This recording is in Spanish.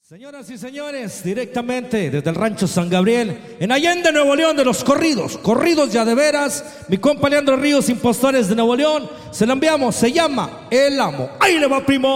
Señoras y señores, directamente desde el rancho San Gabriel, en Allende, Nuevo León, de los corridos ya de veras, mi compa Leandro Ríos, Impostores de Nuevo León, se lo enviamos, se llama El Amo. ¡Ahí le va, primo!